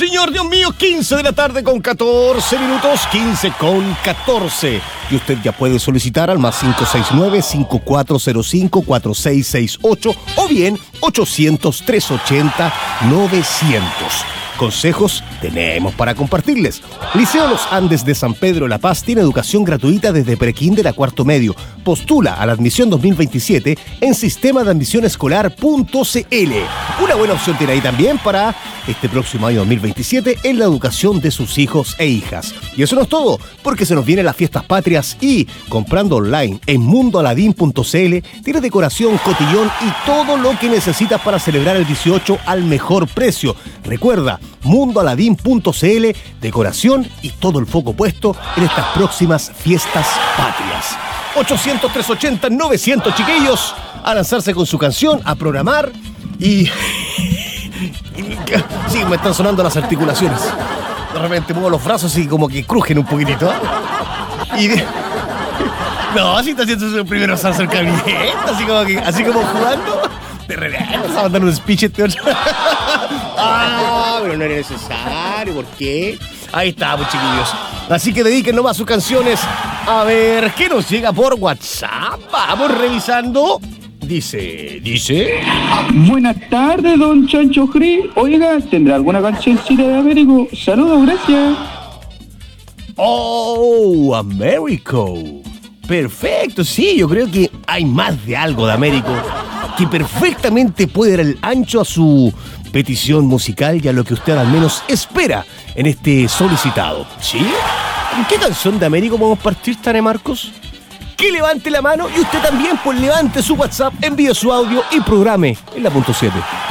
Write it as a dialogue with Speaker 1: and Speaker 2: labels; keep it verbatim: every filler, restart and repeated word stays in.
Speaker 1: señor, Dios mío, quince de la tarde con catorce minutos, quince con catorce. Y usted ya puede solicitar al más cinco seis nueve, cinco cuatro cero cinco, cuatro seis seis ocho o bien ochocientos, trescientos ochenta, novecientos. Consejos tenemos para compartirles. Liceo Los Andes de San Pedro de La Paz tiene educación gratuita desde prekinder a cuarto medio. Postula a la admisión dos mil veintisiete en sistema de admisión escolar punto c l. Una buena opción tiene ahí también para este próximo año dos mil veintisiete en la educación de sus hijos e hijas. Y eso no es todo, porque se nos vienen las fiestas patrias y, comprando online en mundo aladín punto c l, tiene decoración, cotillón y todo lo que necesitas para celebrar el dieciocho al mejor precio. Recuerda, mundo aladín punto c l, decoración y todo el foco puesto en estas próximas fiestas patrias. ochocientos, trescientos ochenta, novecientos, chiquillos, a lanzarse con su canción, a programar y... Sí, me están sonando las articulaciones. De repente muevo los brazos y como que crujen un poquitito. Y de... No, así está haciendo su primero acercamiento, así como que, así como jugando. De repente vas a mandar un speech este otro. Ah, pero no era necesario, ¿por qué? Ahí estamos, chiquillos. Así que dediquen nomás sus canciones. A ver, ¿qué nos llega por WhatsApp? Vamos revisando. Dice, dice...
Speaker 2: Buenas tardes, don Chancho Gris. Oiga, ¿tendrá alguna cancioncita de Américo? Saludos, gracias.
Speaker 1: Oh, Américo. Perfecto, sí, yo creo que hay más de algo de Américo que perfectamente puede dar el ancho a su petición musical y a lo que usted al menos espera en este solicitado. ¿Sí? ¿Con qué canción de Américo podemos partir, Tane Marcos? Que levante la mano y usted también, pues levante su WhatsApp, envíe su audio y programe en la punto siete.